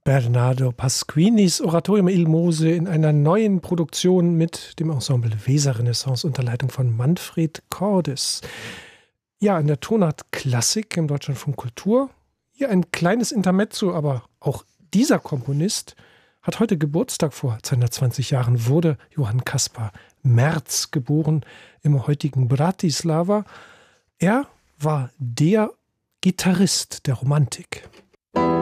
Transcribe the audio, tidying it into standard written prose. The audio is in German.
Bernardo Pasquinis Oratorium Il Mose in einer neuen Produktion mit dem Ensemble Weser-Renaissance unter Leitung von Manfred Cordes. Ja, in der Tonart Klassik im Deutschlandfunk Kultur. Hier ein kleines Intermezzo, aber auch dieser Komponist hat heute Geburtstag. Vor 220 Jahren wurde Johann Caspar Merz geboren im heutigen Bratislava. Er war der Gitarrist der Romantik.